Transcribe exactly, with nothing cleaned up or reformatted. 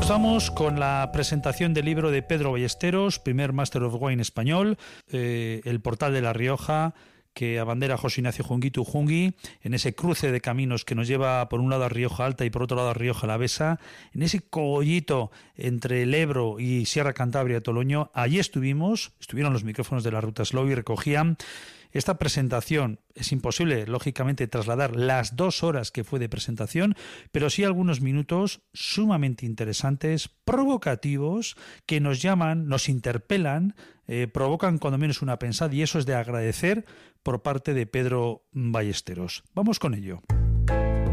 Comenzamos con la presentación del libro de Pedro Ballesteros, primer Master of Wine español, eh, el portal de La Rioja, que abandera José Ignacio Junguitu Jungui, en ese cruce de caminos que nos lleva por un lado a Rioja Alta y por otro lado a Rioja Alavesa, en ese cogollito entre el Ebro y Sierra Cantabria Toloño. Allí estuvimos, estuvieron los micrófonos de la Ruta Slow y recogían esta presentación. Es imposible, lógicamente, trasladar las dos horas que fue de presentación, pero sí algunos minutos sumamente interesantes, provocativos, que nos llaman, nos interpelan, eh, provocan cuando menos una pensada, y eso es de agradecer por parte de Pedro Ballesteros. Vamos con ello.